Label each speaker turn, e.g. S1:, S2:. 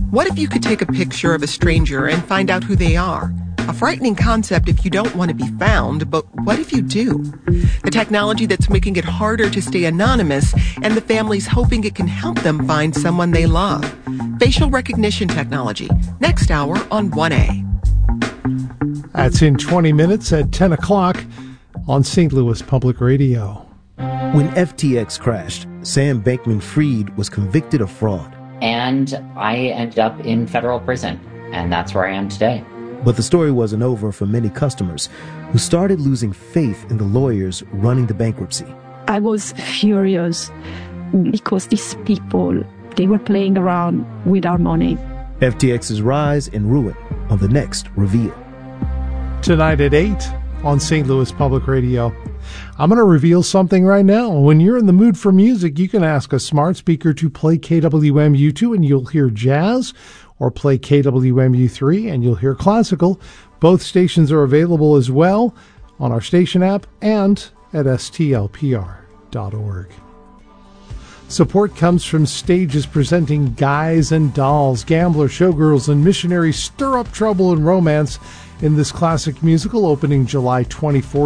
S1: What if you could take a picture of a stranger and find out who they are? A frightening concept if you don't want to be found, but what if you do? The technology that's making it harder to stay anonymous, and the families hoping it can help them find someone they love. Facial recognition technology. Next hour on 1A.
S2: That's in 20 minutes at 10 o'clock on St. Louis Public Radio.
S3: When FTX crashed, Sam Bankman-Fried was convicted of fraud.
S4: And I ended up in federal prison, and that's where I am today.
S3: But the story wasn't over for many customers who started losing faith in the lawyers running the bankruptcy.
S5: I was furious because these people, they were playing around with our money.
S3: FTX's rise and ruin on the next Reveal.
S2: Tonight at 8 on St. Louis Public Radio. I'm going to reveal something right now. When you're in the mood for music, you can ask a smart speaker to play KWMU2 and you'll hear jazz, or play KWMU3 and you'll hear classical. Both stations are available as well on our station app and at stlpr.org. Support comes from stages presenting Guys and Dolls, Gamblers, Showgirls, and Missionaries stir up trouble and romance in this classic musical, opening July 24th.